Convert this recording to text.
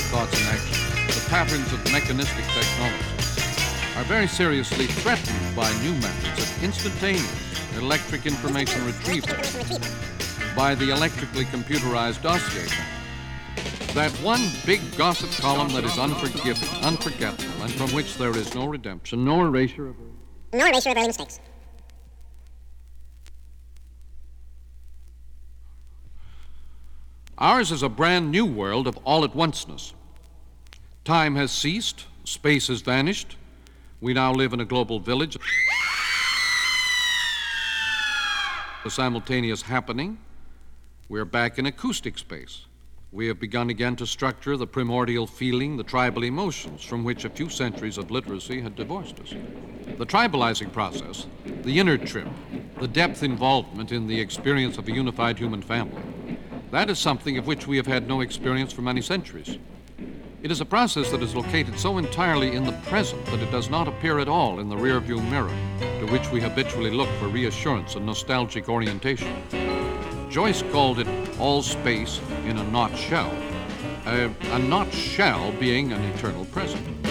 thoughts and actions, the patterns of mechanistic technology, are very seriously threatened by new methods of instantaneous electric information retrieval, by the electrically computerized dossier bank. That one big gossip column that is unforgiving, unforgettable, and from which there is no redemption, no erasure of early mistakes. Ours is a brand new world of all-at-onceness. Time has ceased, space has vanished. We now live in a global village. A simultaneous happening. We're back in acoustic space. We have begun again to structure the primordial feeling, the tribal emotions from which a few centuries of literacy had divorced us. The tribalizing process, the inner trip, the depth involvement in the experience of a unified human family, that is something of which we have had no experience for many centuries. It is a process that is located so entirely in the present that it does not appear at all in the rearview mirror, to which we habitually look for reassurance and nostalgic orientation. Joyce called it all space in a not shell, a not shell being an eternal present.